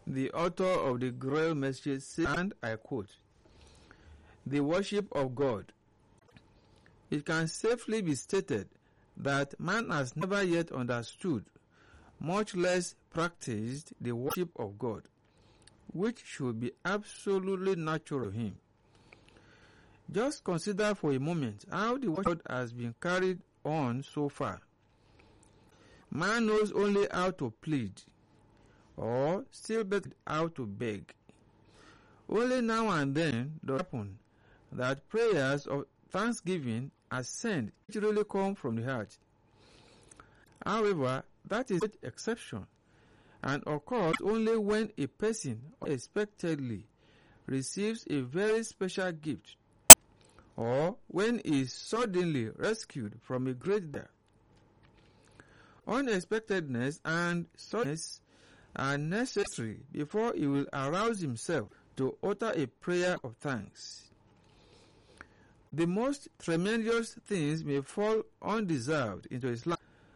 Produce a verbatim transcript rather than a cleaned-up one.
The author of the Grail message says, and I quote, "The worship of God. It can safely be stated that man has never yet understood, much less practiced, the worship of God, which should be absolutely natural to him. Just consider for a moment how the worship has been carried on so far. Man knows only how to plead, or still better, how to beg. Only now and then does it happen that prayers of thanksgiving ascend which really come from the heart. However, that is an exception, and occurs only when a person unexpectedly receives a very special gift, or when he is suddenly rescued from a great danger. Unexpectedness and suddenness are necessary before he will arouse himself to utter a prayer of thanks. The most tremendous things may fall undeserved into his life,